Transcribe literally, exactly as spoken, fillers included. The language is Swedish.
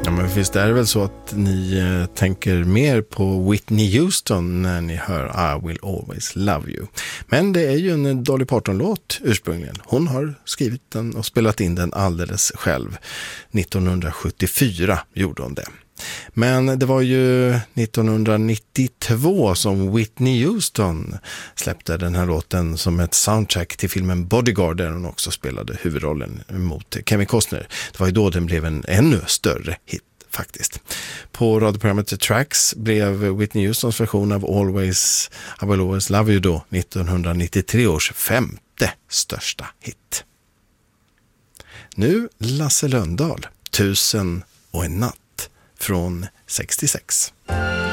Ja, men visst är det väl så att ni eh, tänker mer på Whitney Houston när ni hör I Will Always Love You. Men det är ju en Dolly Parton-låt ursprungligen. Hon har skrivit den och spelat in den alldeles själv. nittonhundrasjuttiofyra gjorde hon det. Men det var ju nittonhundranittiotvå som Whitney Houston släppte den här låten som ett soundtrack till filmen Bodyguard, där hon också spelade huvudrollen mot Kevin Costner. Det var ju då den blev en ännu större hit faktiskt. På radioprogrammet The Tracks blev Whitney Houstons version av Always I Will Always Love You då nittonhundranittiotre års femte största hit. Nu Lasse Lönndahl, Tusen och en natt från sextiosex.